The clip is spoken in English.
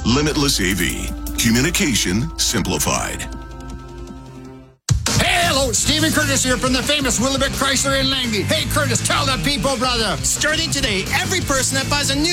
Limitless AV. Communication simplified. Hello, Stephen Curtis here from the famous Willoughby Chrysler in Langley. Hey, Curtis, tell the people, brother. Starting today, every person that buys a new